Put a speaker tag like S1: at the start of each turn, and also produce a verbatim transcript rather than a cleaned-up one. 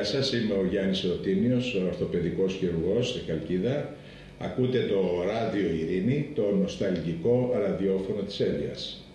S1: Γεια σας, είμαι ο Γιάννης Ερωτήνιος, ορθοπαιδικός χειρουργός στη Χαλκίδα. Ακούτε το Ράδιο Ειρήνη, το νοσταλγικό ραδιόφωνο της Έλιας.